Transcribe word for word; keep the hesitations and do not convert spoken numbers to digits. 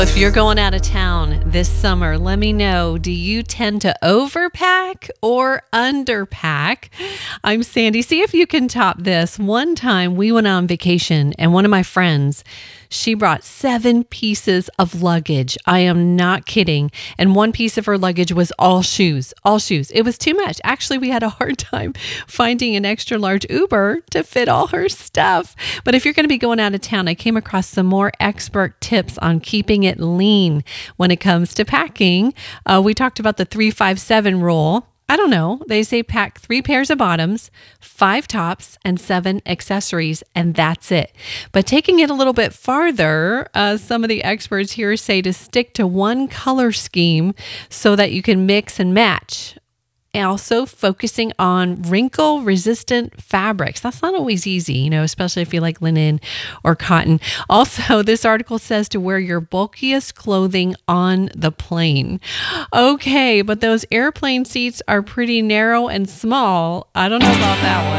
If you're going out of town this summer, let me know. Do you tend to overpack or underpack? I'm Sandy. See if you can top this. One time we went on vacation and one of my friends, she brought seven pieces of luggage. I am not kidding. And one piece of her luggage was all shoes, all shoes. It was too much. Actually, we had a hard time finding an extra large Uber to fit all her stuff. But if you're going to be going out of town, I came across some more expert tips on keeping it lean when it comes to packing. Uh, we talked about the three five seven rule. I don't know. They say pack three pairs of bottoms, five tops, and seven accessories, and that's it. But taking it a little bit farther, uh, some of the experts here say to stick to one color scheme so that you can mix and match. Also focusing on wrinkle-resistant fabrics. That's not always easy, you know, especially if you like linen or cotton. Also, this article says to wear your bulkiest clothing on the plane. Okay, but those airplane seats are pretty narrow and small. I don't know about that one.